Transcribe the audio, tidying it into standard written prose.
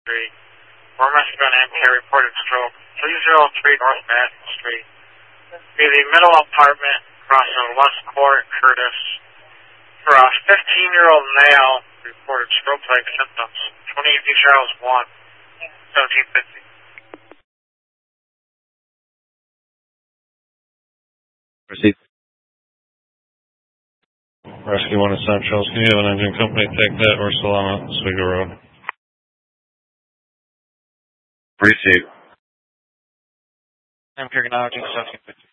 Street. Four Mexican MK reported stroke. 303 North Madison Street. Be the middle apartment crossing West Court Curtis. For a 15-year-old male reported stroke-like symptoms. 28 Charles 1, 1750. Proceed. Rescue 1 at Centrals. Can you have an engine company take that or Solana, Oswego Road? Receive. I'm Kirk Technology, 1750.